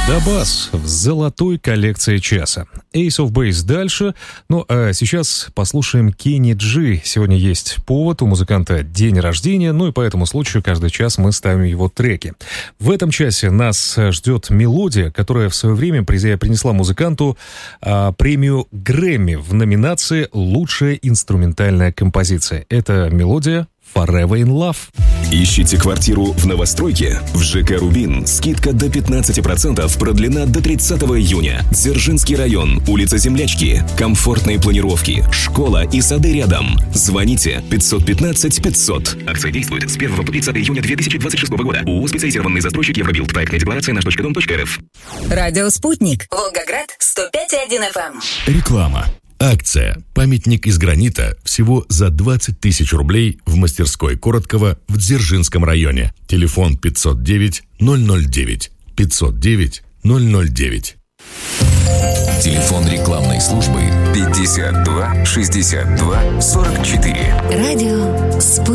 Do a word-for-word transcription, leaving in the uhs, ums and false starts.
Дабас в золотой коллекции часа. Ace of Base дальше. Ну, а сейчас послушаем Кенни Джи. Сегодня есть повод, у музыканта день рождения, ну и по этому случаю каждый час мы ставим его треки. В этом часе нас ждет мелодия, которая в свое время принесла музыканту а, премию Грэмми в номинации «Лучшая инструментальная композиция». Это мелодия Forever in Love. Ищите квартиру в новостройке? В ЖК «Рубин» скидка до пятнадцати процентов продлена до тридцатого июня. Дзержинский район, улица Землячки. Комфортные планировки, школа и сады рядом. Звоните пятьсот пятнадцать пятьсот. Акция действует с первого по тридцатого июня две тысячи двадцать шестого года. ООО «Специализированный застройщик Евробилд». Проектная декларация наш точка дом точка рф. Радио «Спутник». Волгоград. сто пять и один эф эм. Реклама. Акция «Памятник из гранита» всего за двадцать тысяч рублей в мастерской Короткова в Дзержинском районе. Телефон пятьсот девять ноль ноль девять. пятьсот девять ноль ноль девять. Телефон рекламной службы пятьдесят два шестьдесят два сорок четыре. Радио «Спутник».